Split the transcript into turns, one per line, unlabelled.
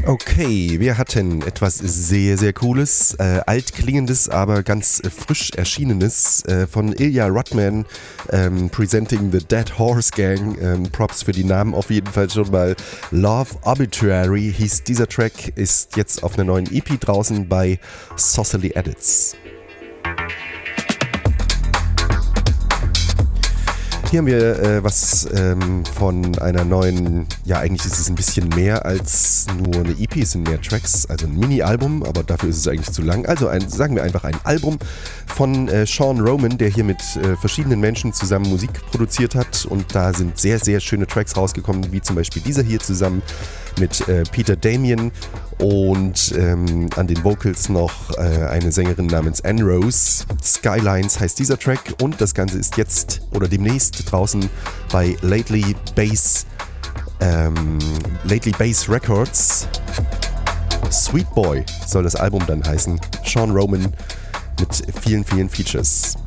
Okay, wir hatten etwas sehr, sehr Cooles, altklingendes, aber ganz frisch erschienenes von Ilya Rudman, presenting the Dead Horse Gang. Props für die Namen auf jeden Fall schon mal. Love Arbitrary hieß dieser Track, ist jetzt auf einer neuen EP draußen bei Saucily Edits. Hier haben wir was von einer neuen, ja eigentlich ist es ein bisschen mehr als nur eine EP, es sind mehr Tracks, also ein Mini-Album, aber dafür ist es eigentlich zu lang. Also sagen wir einfach ein Album von Sean Roman, der hier mit verschiedenen Menschen zusammen Musik produziert hat, und da sind sehr, sehr schöne Tracks rausgekommen, wie zum Beispiel dieser hier zusammen mit Peter Damien und an den Vocals noch eine Sängerin namens Anne Rose. Skylines heißt dieser Track, und das Ganze ist jetzt oder demnächst draußen bei Lately Bass Records. Sweet Boy soll das Album dann heißen. Sean Roman mit vielen, vielen Features.